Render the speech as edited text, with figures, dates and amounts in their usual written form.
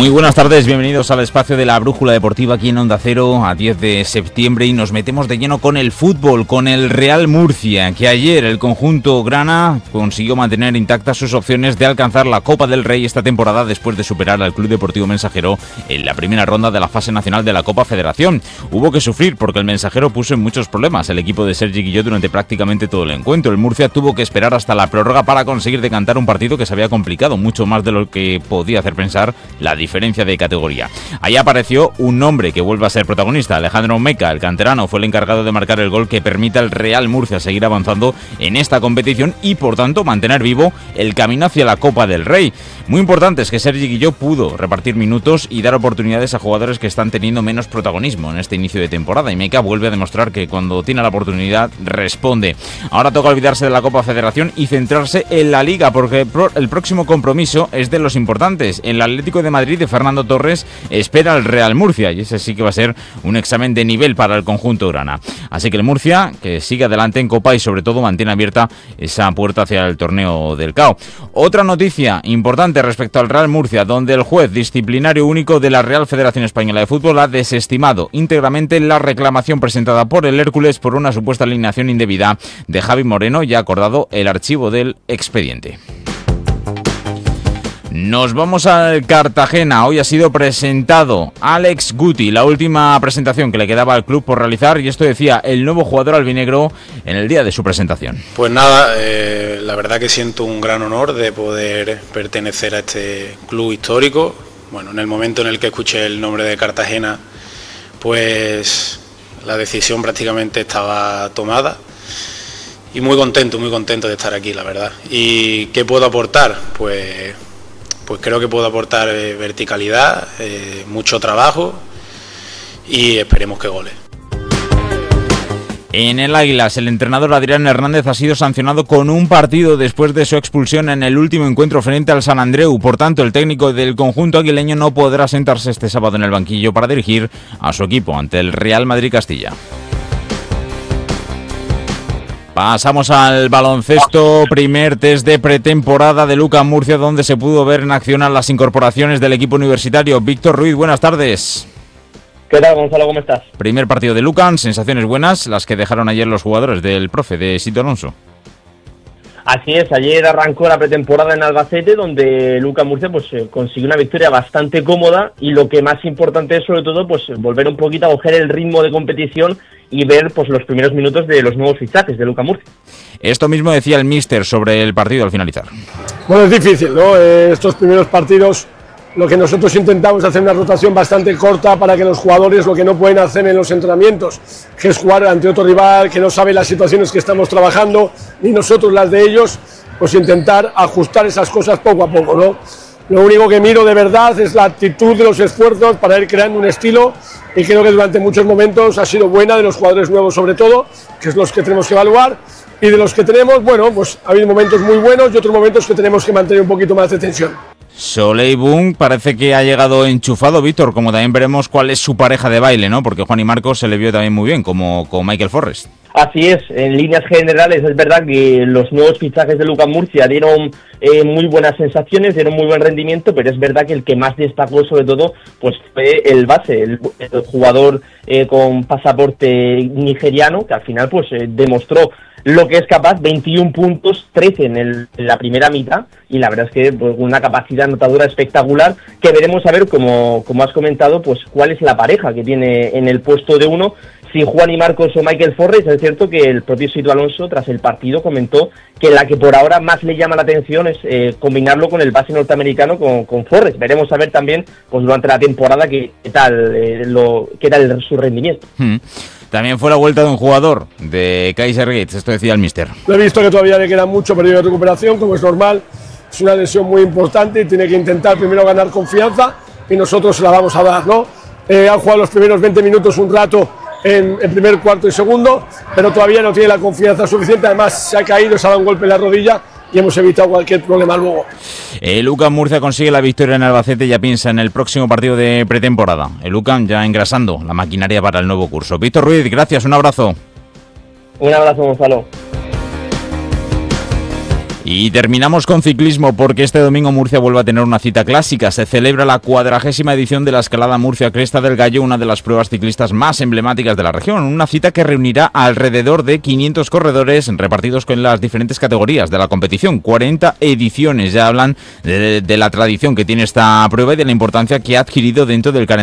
Muy buenas tardes, bienvenidos al espacio de la Brújula Deportiva aquí en Onda Cero a 10 de septiembre y nos metemos de lleno con el fútbol, con el Real Murcia, que ayer el conjunto grana consiguió mantener intactas sus opciones de alcanzar la Copa del Rey esta temporada después de superar al Club Deportivo Mensajero en la primera ronda de la fase nacional de la Copa Federación. Hubo que sufrir porque el Mensajero puso en muchos problemas el equipo de Sergi Guillot durante prácticamente todo el encuentro. El Murcia tuvo que esperar hasta la prórroga para conseguir decantar un partido que se había complicado mucho más de lo que podía hacer pensar la diferencia de categoría. Ahí apareció un hombre que vuelve a ser protagonista, Alejandro Meca, el canterano, fue el encargado de marcar el gol que permite al Real Murcia seguir avanzando en esta competición y por tanto mantener vivo el camino hacia la Copa del Rey. Muy importante es que Sergi Guillot pudo repartir minutos y dar oportunidades a jugadores que están teniendo menos protagonismo en este inicio de temporada y Meca vuelve a demostrar que cuando tiene la oportunidad responde. Ahora toca olvidarse de la Copa Federación y centrarse en la Liga porque el próximo compromiso es de los importantes. El Atlético de Madrid de Fernando Torres espera al Real Murcia y ese sí que va a ser un examen de nivel para el conjunto grana. Así que el Murcia que sigue adelante en Copa y sobre todo mantiene abierta esa puerta hacia el torneo del CAO. Otra noticia importante respecto al Real Murcia, donde el juez disciplinario único de la Real Federación Española de Fútbol ha desestimado íntegramente la reclamación presentada por el Hércules por una supuesta alineación indebida de Javi Moreno y ha acordado el archivo del expediente. Nos vamos al Cartagena. Hoy ha sido presentado Alex Guti, la última presentación que le quedaba al club por realizar, y esto decía el nuevo jugador albinegro en el día de su presentación. Pues nada, la verdad que siento un gran honor de poder pertenecer a este club histórico. Bueno, en el momento en el que escuché el nombre de Cartagena, pues la decisión prácticamente estaba tomada. Y muy contento de estar aquí, la verdad. ¿Y qué puedo aportar? Pues creo que puedo aportar verticalidad, mucho trabajo y esperemos que gole. En el Águilas, el entrenador Adrián Hernández ha sido sancionado con un partido después de su expulsión en el último encuentro frente al San Andreu. Por tanto, el técnico del conjunto aguileño no podrá sentarse este sábado en el banquillo para dirigir a su equipo ante el Real Madrid Castilla. Pasamos al baloncesto, primer test de pretemporada de UCAM Murcia, donde se pudo ver en acción a las incorporaciones del equipo universitario. Víctor Ruiz, buenas tardes. ¿Qué tal, Gonzalo? ¿Cómo estás? Primer partido de UCAM, sensaciones buenas, las que dejaron ayer los jugadores del profe, de Sito Alonso. Así es, ayer arrancó la pretemporada en Albacete, donde UCAM Murcia consiguió una victoria bastante cómoda y lo que más importante es sobre todo volver un poquito a coger el ritmo de competición y ver los primeros minutos de los nuevos fichajes de UCAM Murcia. Esto mismo decía el míster sobre el partido al finalizar. Bueno, es difícil, ¿no? Estos primeros partidos, lo que nosotros intentamos es hacer una rotación bastante corta para que los jugadores lo que no pueden hacer en los entrenamientos, que es jugar ante otro rival que no sabe las situaciones que estamos trabajando, ni nosotros las de ellos, pues intentar ajustar esas cosas poco a poco, ¿no? Lo único que miro de verdad es la actitud de los esfuerzos para ir creando un estilo y creo que durante muchos momentos ha sido buena de los jugadores nuevos sobre todo, que es los que tenemos que evaluar, y de los que tenemos, bueno, pues ha habido momentos muy buenos y otros momentos que tenemos que mantener un poquito más de tensión. Soleil Boom parece que ha llegado enchufado, Víctor, como también veremos cuál es su pareja de baile, ¿no? Porque Juan y Marcos se le vio también muy bien, como con Michael Forrest. Así es, en líneas generales es verdad que los nuevos fichajes de UCAM Murcia dieron muy buenas sensaciones, dieron muy buen rendimiento, pero es verdad que el que más destacó sobre todo fue el base, el jugador con pasaporte nigeriano, que al final demostró lo que es capaz, 21 puntos, 13 en la primera mitad, y la verdad es que una capacidad anotadora espectacular, que veremos a ver, como has comentado, cuál es la pareja que tiene en el puesto de uno, si Juan y Marcos o Michael Forrest. Es cierto que el propio Sito Alonso, tras el partido, comentó que la que por ahora más le llama la atención es combinarlo con el base norteamericano, con Forrest. Veremos a ver también, durante la temporada, qué tal su rendimiento. También fue la vuelta de un jugador de Kaiser Gates, esto decía el míster. Lo he visto que todavía le queda mucho periodo de recuperación, como es normal, es una lesión muy importante y tiene que intentar primero ganar confianza y nosotros se la vamos a dar, ¿no? Han jugado los primeros 20 minutos un rato en primer, cuarto y segundo, pero todavía no tiene la confianza suficiente, además se ha caído, se ha dado un golpe en la rodilla y hemos evitado cualquier problema luego. El UCAM Murcia consigue la victoria en Albacete y ya piensa en el próximo partido de pretemporada. El UCAM ya engrasando la maquinaria para el nuevo curso. Víctor Ruiz, gracias, un abrazo. Un abrazo, Gonzalo. Y terminamos con ciclismo porque este domingo Murcia vuelve a tener una cita clásica. Se celebra la 40ª edición de la escalada Murcia Cresta del Gallo, una de las pruebas ciclistas más emblemáticas de la región. Una cita que reunirá alrededor de 500 corredores repartidos con las diferentes categorías de la competición. 40 ediciones ya hablan de la tradición que tiene esta prueba y de la importancia que ha adquirido dentro del calendario